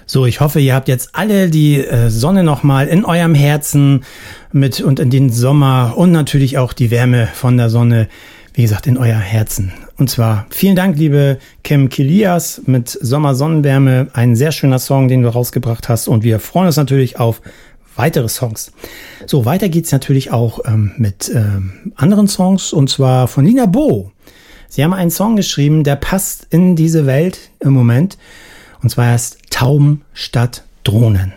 So, ich hoffe, ihr habt jetzt alle die Sonne nochmal in eurem Herzen mit und in den Sommer und natürlich auch die Wärme von der Sonne, wie gesagt, in euer Herzen. Und zwar vielen Dank, liebe Kim Kilias mit Sommer-Sonnenwärme. Ein sehr schöner Song, den du rausgebracht hast. Und wir freuen uns natürlich auf weitere Songs. So, weiter geht's natürlich auch mit anderen Songs, und zwar von Lina Bo. Sie haben einen Song geschrieben, der passt in diese Welt im Moment. Und zwar heißt Tauben statt Drohnen.